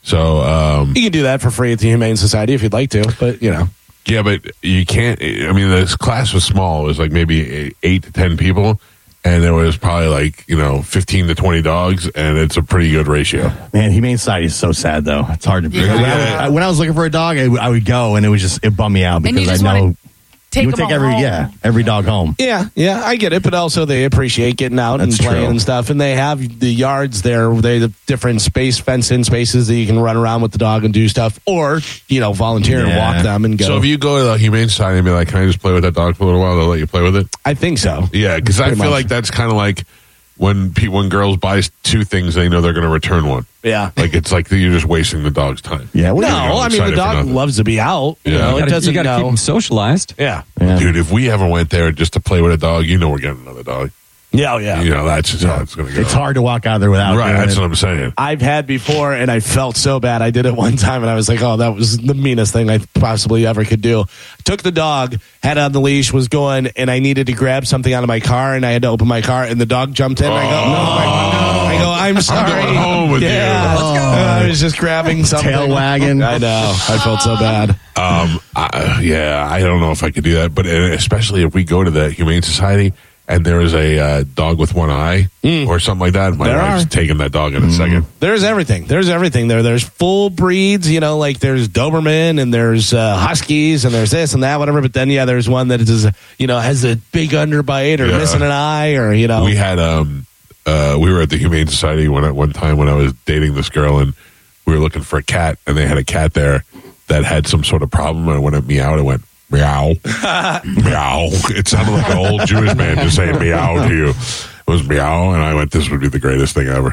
So you can do that for free at the Humane Society if you'd like to, but you know. Yeah, but you can't. I mean, this class was small. It was like maybe 8 to 10 people, and there was probably like 15 to 20 dogs, and it's a pretty good ratio. Man, Humane Society is so sad though. It's hard to. Yeah. When I was looking for a dog, I would go, and it bummed me out because I know. You would take every dog home. Yeah, I get it, but also they appreciate getting out and playing and stuff, and they have the yards there. They have different fenced-in spaces that you can run around with the dog and do stuff, or volunteer and walk them and go. So if you go to the Humane Society and be like, "Can I just play with that dog for a little while?" They'll let you play with it. I think so. Yeah, because I feel like that's kind of like when girls buy 2 things, they know they're going to return one. Yeah, like it's like you're just wasting the dog's time. Yeah, the dog loves to be out. You got to keep them socialized. Yeah, dude. If we ever went there just to play with a dog, we're getting another dog. Yeah. That's just how it's going to go. It's hard to walk out there without. Right, that's what I'm saying. I've had before, and I felt so bad. I did it one time, and I was like, "Oh, that was the meanest thing I possibly ever could do." Took the dog, had it on the leash, was going, and I needed to grab something out of my car, and I had to open my car, and the dog jumped in. And I go, "No!" I go, "I'm sorry." I'm going home with you. Let's go. I was just grabbing something. Tail wagging. I know. I felt so bad. I don't know if I could do that, but especially if we go to the Humane Society and there is a dog with one eye or something like that, my wife's taking that dog in a second. There's everything. there. There's full breeds, like there's Doberman and there's Huskies and there's this and that, whatever. But then, there's one that is, has a big underbite or missing an eye or, We had, we were at the Humane Society one time when I was dating this girl, and we were looking for a cat, and they had a cat there that had some sort of problem, and when it meowed, it went meow, meow. It sounded like an old Jewish man just saying meow to you. It was meow, and I went, this would be the greatest thing ever.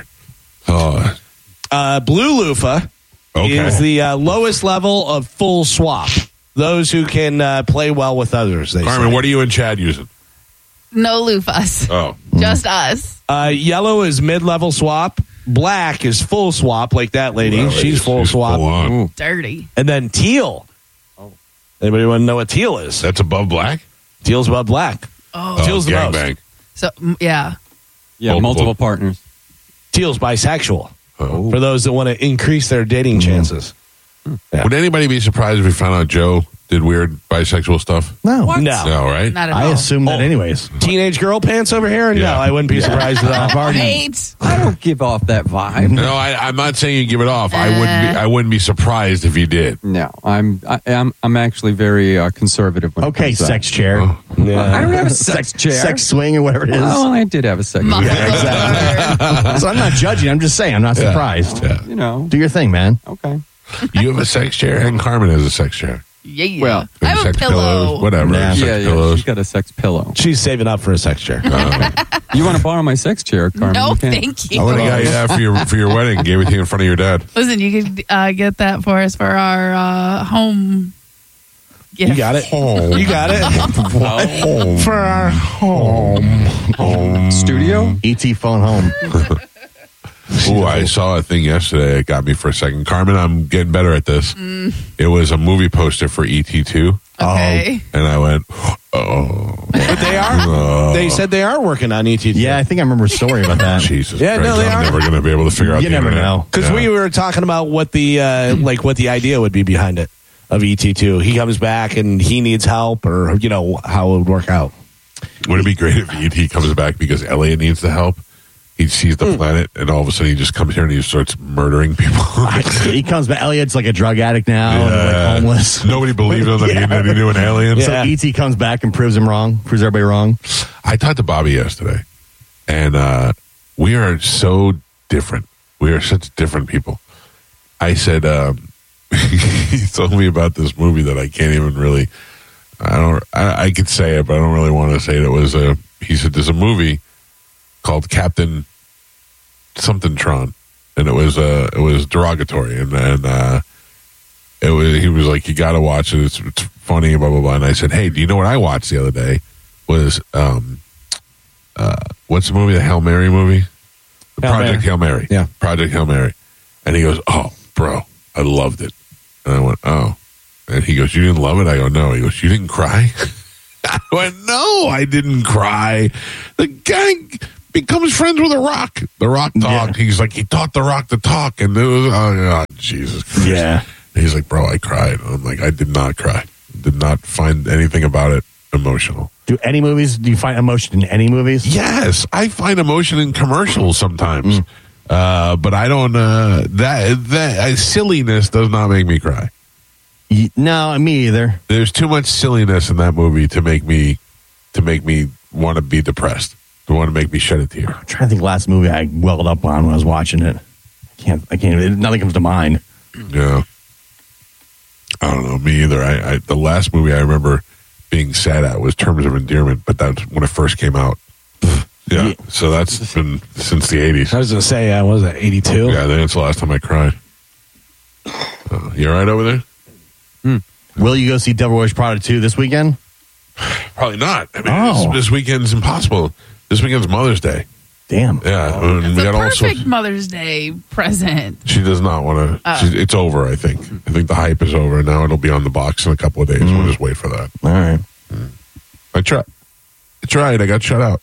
Blue Loofah is the lowest level of full swap. Those who can play well with others. Carmen, what are you and Chad using? No loofahs. Oh. Just us. Yellow is mid-level swap. Black is full swap, like that lady. Well, she's full swap. Full Dirty. And then teal. Oh. Anybody want to know what teal is? That's above black? Teal's above black. Oh. Teal's the most. Gangbang. So, yeah. Yeah, multiple partners. Teal's bisexual. Oh. For those that want to increase their dating chances. Yeah. Would anybody be surprised if we found out Joe did weird bisexual stuff? No. What? No, right? Not at all. I assume that anyways. Teenage girl pants over here? No, I wouldn't be surprised at all. I don't give off that vibe. No, I'm not saying you give it off. I wouldn't be surprised if you did. No, I'm actually very conservative. When it comes to that. Sex chair. I don't have a sex chair. Sex swing or whatever it is. Well, I did have a sex chair. Exactly. So I'm not judging. I'm just saying. I'm not surprised. Yeah. Do your thing, man. Okay. You have a sex chair, and Carmen has a sex chair. Yeah. Well, I have a sex pillow. pillows, whatever. Yeah. Sex pillows. She's got a sex pillow. She's saving up for a sex chair. You want to borrow my sex chair, Carmen? No, You can't. thank you. I would have got you that for your wedding. Gave it to you in front of your dad. Listen, you could get that for us for our home gift. You got it. Home. You got it. Home. For our home. Studio? ET phone home. Ooh, I saw a thing yesterday. It got me for a second. Carmen, I'm getting better at this. It was a movie poster for ET2. Okay. And I went, oh. But they are. They said they are working on ET. Yeah, I think I remember a story about that. Jesus Yeah, Christ, no, they I'm are. never going to be able to figure out You the never internet. know. Because Yeah. we were talking about what the what the idea would be behind it of ET2. He comes back and he needs help, or how it would work out. Would it be great if ET comes back because Elliot needs the help? He sees the planet, and all of a sudden he just comes here and he starts murdering people. He comes back. Elliot's like a drug addict now, and like homeless. Nobody believed him that he knew an alien. So E.T. comes back and proves everybody wrong. I talked to Bobby yesterday, and we are so different. We are such different people. I said, he told me about this movie that I can't even really, I could say it, but I don't really want to say it. It was he said, there's a movie called Captain something Tron, and it was derogatory, and he was like, you got to watch it. It's funny, blah blah blah. And I said, hey, do you know what I watched the other day? Was what's the movie? The Hail Mary movie, Project Hail Mary. Yeah, Project Hail Mary. And he goes, oh, bro, I loved it. And I went, oh. And he goes, you didn't love it? I go, no. He goes, you didn't cry? I went, no, I didn't cry. The guy becomes friends with The Rock. The Rock talked. Yeah. He's like, he taught The Rock to talk. And it was, oh, Jesus Christ. Yeah. And he's like, bro, I cried. I'm like, I did not cry. Did not find anything about it emotional. Do you find emotion in any movies? Yes, I find emotion in commercials sometimes. But I don't, that silliness does not make me cry. No, me either. There's too much silliness in that movie to make me want to be depressed. To want to make me shed a tear. I'm trying to think last movie I welled up on when I was watching it. I can't, nothing comes to mind. Yeah. I don't know, me either. I the last movie I remember being sad at was Terms of Endearment, but that's when it first came out. Yeah. So that's been since the 80s. I was going to say, what was that, 82? Yeah, I think it's the last time I cried. You all right over there? Will you go see Devil Wears Prada 2 this weekend? Probably not. I mean, this weekend's impossible. This weekend's Mother's Day. Damn. Yeah. It's we a got all perfect sorts. Mother's Day present. She does not want to. It's over, I think. I think the hype is over. Now it'll be on the box in a couple of days. We'll just wait for that. All right. I tried. I got shut out.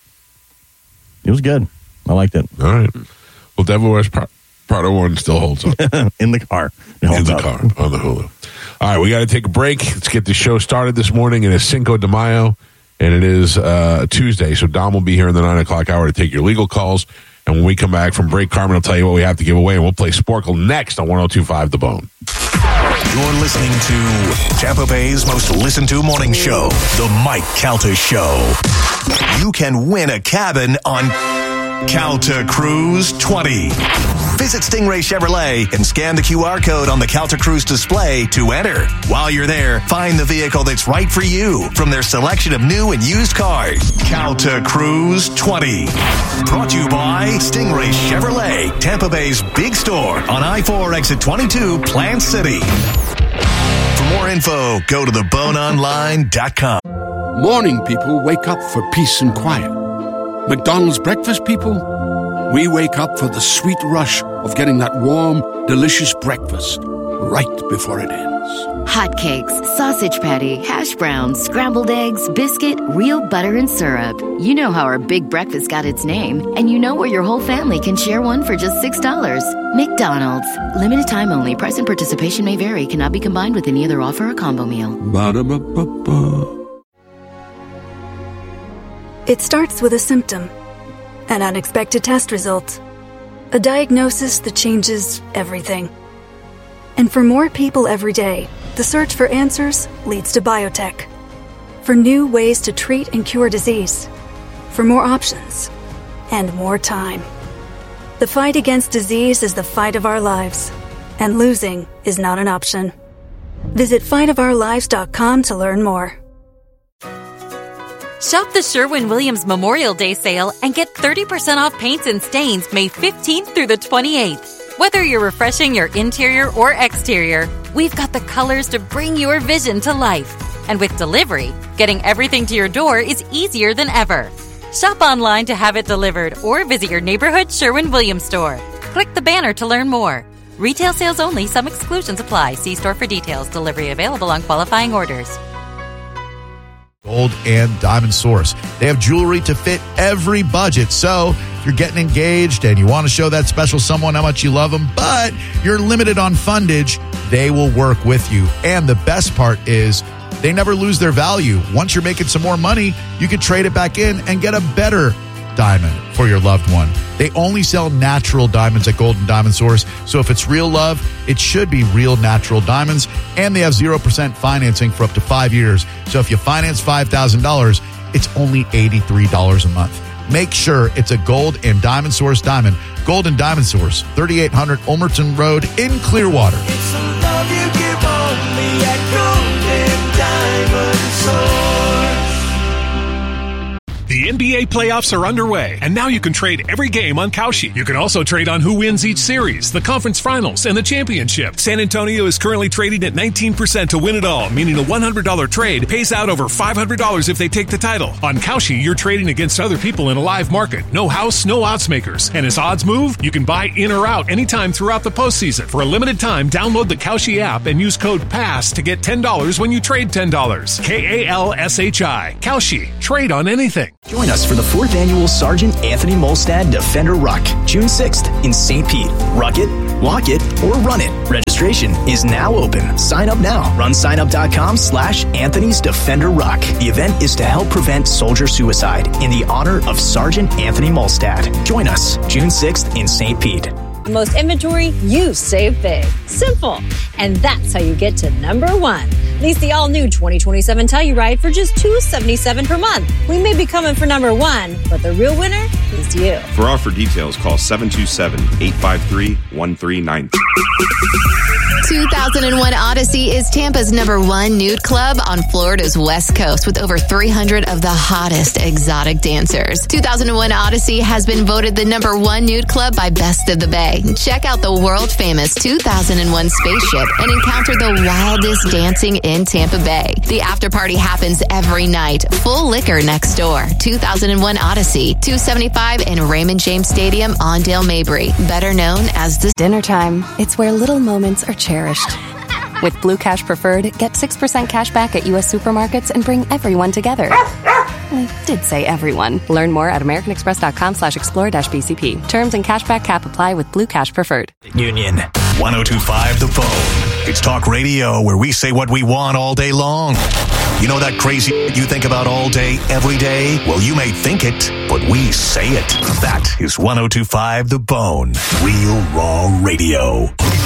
It was good. I liked it. All right. Well, Devil Wears Prada 1 still holds up. In the car. In the car on the Hulu. All right, we got to take a break. Let's get the show started this morning. It is Cinco de Mayo, and it is Tuesday. So Dom will be here in the 9 o'clock hour to take your legal calls. And when we come back from break, Carmen will tell you what we have to give away, and we'll play Sporkle next on 102.5 The Bone. You're listening to Tampa Bay's most listened to morning show, The Mike Calta Show. You can win a cabin on Calta Cruise 20. Visit Stingray Chevrolet and scan the QR code on the Calta Cruise display to enter. While you're there, find the vehicle that's right for you from their selection of new and used cars. Calta Cruise 20. Brought to you by Stingray Chevrolet, Tampa Bay's big store on I-4 exit 22, Plant City. For more info, go to theboneonline.com. Morning people wake up for peace and quiet. McDonald's breakfast people, we wake up for the sweet rush of getting that warm, delicious breakfast right before it ends. Hotcakes, sausage patty, hash browns, scrambled eggs, biscuit, real butter and syrup. You know how our big breakfast got its name, and you know where your whole family can share one for just $6. McDonald's. Limited time only. Price and participation may vary. Cannot be combined with any other offer or combo meal. Ba-da-ba-ba-ba. It starts with a symptom, an unexpected test result, a diagnosis that changes everything. And for more people every day, the search for answers leads to biotech. For new ways to treat and cure disease. For more options and more time. The fight against disease is the fight of our lives, and losing is not an option. Visit fightofourlives.com to learn more. Shop the Sherwin-Williams Memorial Day sale and get 30% off paints and stains May 15th through the 28th. Whether you're refreshing your interior or exterior, we've got the colors to bring your vision to life. And with delivery, getting everything to your door is easier than ever. Shop online to have it delivered or visit your neighborhood Sherwin-Williams store. Click the banner to learn more. Retail sales only. Some exclusions apply. See store for details. Delivery available on qualifying orders. Gold and Diamond Source. They have jewelry to fit every budget. So if you're getting engaged and you want to show that special someone how much you love them, but you're limited on fundage, they will work with you. And the best part is they never lose their value. Once you're making some more money, you can trade it back in and get a better diamond for your loved one. They only sell natural diamonds at Gold and Diamond Source. So if it's real love, it should be real natural diamonds. And they have 0% financing for up to 5 years. So if you finance $5,000, it's only $83 a month. Make sure it's a Gold and Diamond Source diamond. Gold and Diamond Source, 3800 Ulmerton Road in Clearwater. It's the love you give only at Gold and Diamond Source. The NBA playoffs are underway, and now you can trade every game on Kalshi. You can also trade on who wins each series, the conference finals, and the championship. San Antonio is currently trading at 19% to win it all, meaning a $100 trade pays out over $500 if they take the title. On Kalshi, you're trading against other people in a live market. No house, no odds makers. And as odds move, you can buy in or out anytime throughout the postseason. For a limited time, download the Kalshi app and use code PASS to get $10 when you trade $10. KALSHI. Kalshi. Trade on anything. Join us for the 4th annual Sergeant Anthony Molstad Defender Ruck, June 6th in St. Pete. Ruck it, walk it, or run it. Registration is now open. Sign up now. RunSignup.com/Anthony's Defender Ruck. The event is to help prevent soldier suicide in the honor of Sergeant Anthony Molstad. Join us June 6th in St. Pete. The most inventory, you save big. Simple. And that's how you get to number 1. Lease the all-new 2027 Telluride for just $277 per month. We may be coming for number 1, but the real winner is you. For offer details, call 727-853-1393. 2001 Odyssey is Tampa's #1 nude club on Florida's West Coast with over 300 of the hottest exotic dancers. 2001 Odyssey has been voted the #1 nude club by Best of the Bay. Check out the world-famous 2001 spaceship and encounter the wildest dancing in Tampa Bay. The after party happens every night. Full liquor next door. 2001 Odyssey, 275 in Raymond James Stadium on Dale Mabry, better known as the Dinner time. It's where little moments are cherished. With Blue Cash Preferred, get 6% cash back at U.S. supermarkets and bring everyone together. I did say everyone. Learn more at americanexpress.com/explore-BCP. Terms and cashback cap apply with Blue Cash Preferred. Union 102.5 The Phone. It's talk radio where we say what we want all day long. You know that crazy you think about all day, every day? Well, you may think it, but we say it. That is 102.5 The Bone. Real Raw Radio.